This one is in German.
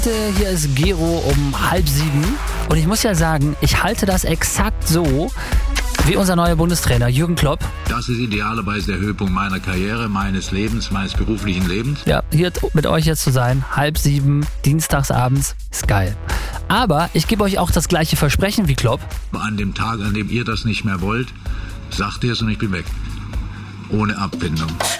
Hier ist Gero um 6:30 und ich muss ja sagen, ich halte das exakt so wie unser neuer Bundestrainer Jürgen Klopp. Das ist idealerweise der Höhepunkt meiner Karriere, meines Lebens, meines beruflichen Lebens. Ja, hier mit euch jetzt zu sein, 6:30, dienstagsabends, ist geil. Aber ich gebe euch auch das gleiche Versprechen wie Klopp. An dem Tag, an dem ihr das nicht mehr wollt, sagt ihr es und ich bin weg. Ohne Abbindung.